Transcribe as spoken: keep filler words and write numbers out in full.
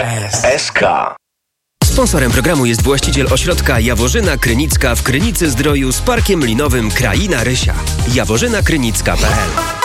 S. S K. Sponsorem programu jest właściciel ośrodka Jaworzyna Krynicka w Krynicy Zdroju z parkiem linowym Kraina Rysia. jaworzyna krynicka kropka p l